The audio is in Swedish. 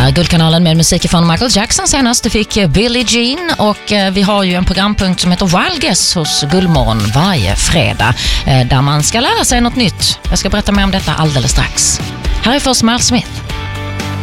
Guldkanalen med musik från Michael Jackson senast. Du fick Billie Jean och vi har ju en programpunkt som heter Wild Guess hos Guldmorgon varje fredag där man ska lära sig något nytt. Jag ska berätta mer om detta alldeles strax. Här är först Mel Smith.